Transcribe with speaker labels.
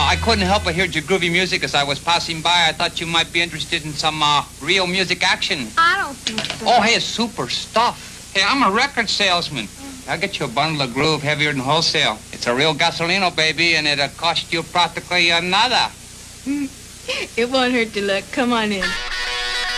Speaker 1: I couldn't help but hear your groovy music as I was passing by. I thought you might be interested in some real music action.
Speaker 2: I don't think so.
Speaker 1: Oh, hey, it's super stuff. Hey, I'm a record salesman. I'll get you a bundle of groove heavier than wholesale. It's a real gasolino, baby, and it'll cost you practically nada.
Speaker 2: It won't hurt to look. Come on in.